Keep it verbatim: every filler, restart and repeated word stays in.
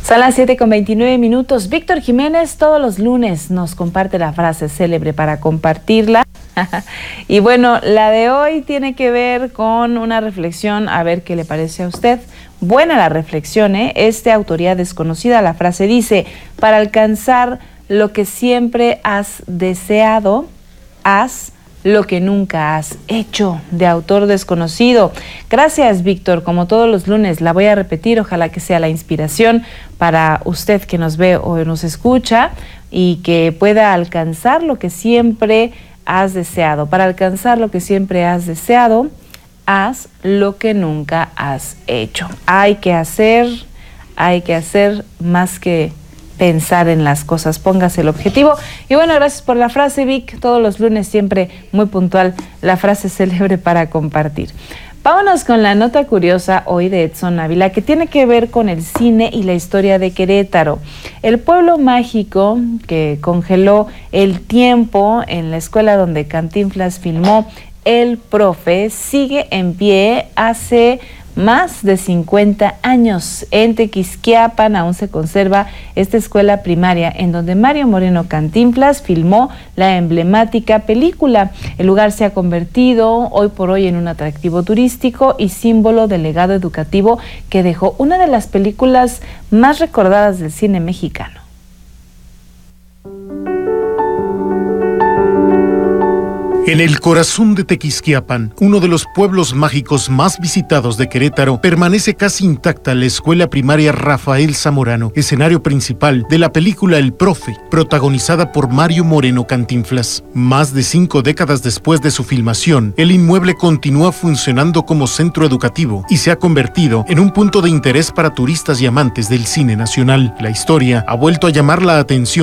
Son las siete con veintinueve minutos. Víctor Jiménez todos los lunes nos comparte la frase célebre para compartirla. Y bueno, la de hoy tiene que ver con una reflexión, a ver qué le parece a usted. Buena la reflexión, ¿eh? Es de autoría desconocida. La frase dice: para alcanzar lo que siempre has deseado, haz lo que nunca has hecho, de autor desconocido. Gracias, Víctor. Como todos los lunes, la voy a repetir. Ojalá que sea la inspiración para usted que nos ve o nos escucha y que pueda alcanzar lo que siempre has deseado. Para alcanzar lo que siempre has deseado, haz lo que nunca has hecho. Hay que hacer, hay que hacer más que pensar en las cosas, póngase el objetivo. Y bueno, gracias por la frase, Vic. Todos los lunes siempre muy puntual la frase célebre para compartir. Vámonos con la nota curiosa hoy de Edson Ávila, que tiene que ver con el cine y la historia de Querétaro. El pueblo mágico que congeló el tiempo en la escuela donde Cantinflas filmó El Profe sigue en pie hace más de cincuenta años. En Tequisquiapan aún se conserva esta escuela primaria en donde Mario Moreno Cantinflas filmó la emblemática película. El lugar se ha convertido hoy por hoy en un atractivo turístico y símbolo del legado educativo que dejó una de las películas más recordadas del cine mexicano. En el corazón de Tequisquiapan, uno de los pueblos mágicos más visitados de Querétaro, permanece casi intacta la escuela primaria Rafael Zamorano, escenario principal de la película El Profe, protagonizada por Mario Moreno Cantinflas. Más de cinco décadas después de su filmación, el inmueble continúa funcionando como centro educativo y se ha convertido en un punto de interés para turistas y amantes del cine nacional. La historia ha vuelto a llamar la atención